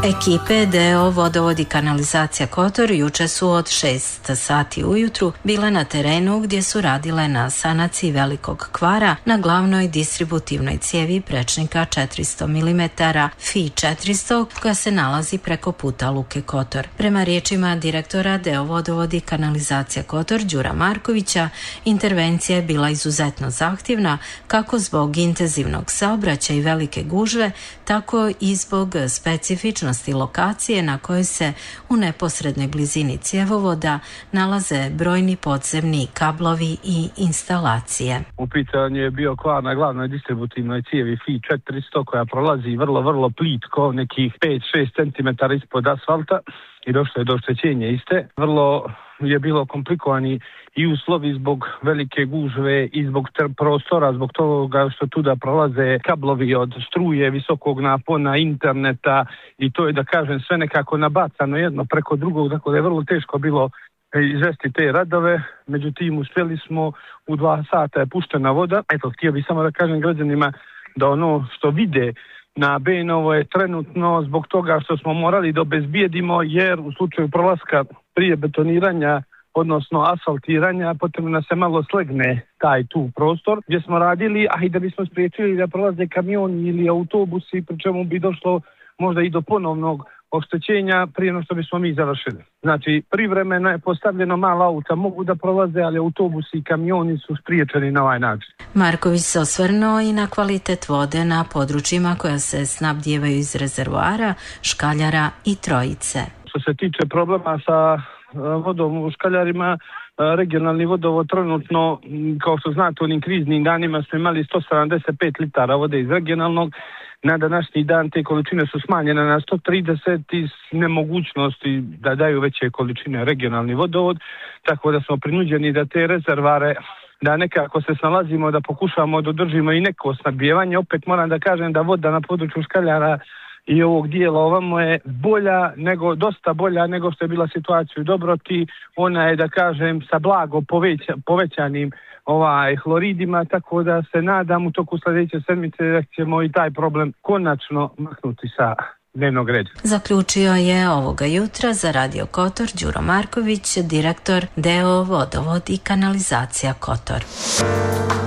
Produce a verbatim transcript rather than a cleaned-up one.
Ekipe D O Vodovod i kanalizacija Kotor juče su od šest sati ujutru bile na terenu gdje su radile na sanaciji velikog kvara na glavnoj distributivnoj cijevi prečnika četiristo milimetara F I četiristo koja se nalazi preko puta luke Kotor. Prema riječima direktora D O Vodovod i kanalizacija Kotor Đura Markovića, intervencija je bila izuzetno zahtjevna kako zbog intenzivnog saobraćaja i velike gužve, tako i zbog specifičnosti lokacije na kojoj se u neposrednoj blizini cjevovoda nalaze brojni podzemni kablovi i instalacije. U pitanju je bio kvar na glavnoj distributivnoj cijevi F I četiristo koja prolazi vrlo, vrlo plitko, nekih pet do šest centimetara ispod asfalta i došlo je do oštećenja iste. Vrlo je bilo komplikovani i uslovi zbog velike gužve i zbog prostora, zbog toga što tuda prolaze kablovi od struje, visokog napona, interneta i to je, da kažem, sve nekako nabacano jedno preko drugog, tako da je vrlo teško bilo izvesti te radove. Međutim, uspjeli smo, u dva sata je puštena voda. Eto, htio bih samo da kažem građanima da ono što vide na Benovo je trenutno zbog toga što smo morali da obezbijedimo, jer u slučaju prolaska prije betoniranja, odnosno asfaltiranja, potrebno da se malo slegne taj tu prostor gdje smo radili, a i da bismo spriječili da prolaze kamioni ili autobusi, pri čemu bi došlo možda i do ponovnog oštećenja prije no što bismo mi završili. Znači, privremeno je postavljeno mala auta, mogu da prolaze, ali autobusi i kamioni su spriječeni na ovaj način. Marković se osvrnuo i na kvalitet vode na područjima koja se snabdijevaju iz rezervoara, Škaljara i Trojice. Što se tiče problema sa vodom u Škaljarima, regionalni vodovod trenutno, kao što znate, u onim kriznim danima smo imali sto sedamdeset pet litara vode iz regionalnog. Na današnji dan te količine su smanjene na sto trideset iz nemogućnosti da daju veće količine regionalni vodovod, tako da smo prinuđeni da te rezervare, da nekako se snalazimo, da pokušamo da održimo i neko snabdijevanje. Opet moram da kažem da voda na području Škaljara i ovog dijela ovamo je bolja, nego, dosta bolja nego što je bila situacija u Dobroti. Ona je, da kažem, sa blago poveća, povećanim ovaj hloridima, tako da se nadam u toku sljedeće sedmice da ćemo i taj problem konačno maknuti sa dnevnog reda. Zaključio je ovoga jutra za Radio Kotor Đuro Marković, direktor D O Vodovod i kanalizacija Kotor.